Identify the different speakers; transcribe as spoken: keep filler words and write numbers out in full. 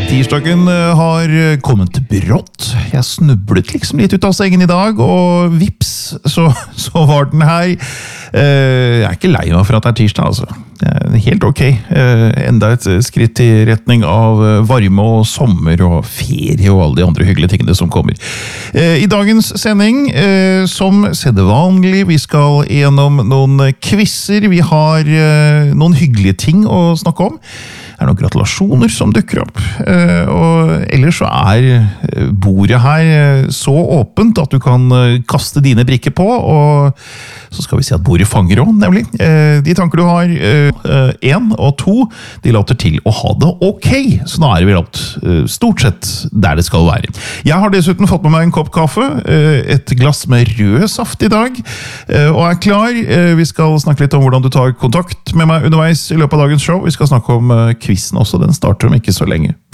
Speaker 1: Tirsdagen har kommet brått. Jeg snublet liksom litt ut av sengen i dag, og vips, så, så var den her. Jeg er ikke lei meg for at det er tirsdag, altså. Det er helt ok. Enda et skritt i retning av varme og sommer og ferie og alle de andre hyggelige tingene som kommer. I dagens sending, som sedvanlig, vi skal gjennom noen quizzer. Vi har noen hyggelige ting å snakke om. Det er noen gratulasjoner som dukker opp, og ellers så er bordet her så åpent at du kan kaste dine brikker på, og så skal vi si at bordet fanger også, nemlig. De tanker du har, en og to, de låter til å ha det ok, så nå er det vel stort sett der det skal være. Jeg har dessuten fått med meg en kopp kaffe, et glass med rød saft i dag, og er klar. Vi skal snakke litt om hvordan du tar kontakt med meg underveis i løpet av dagens show. Vi skal snakke om quizen også, den starter om ikke så lenge.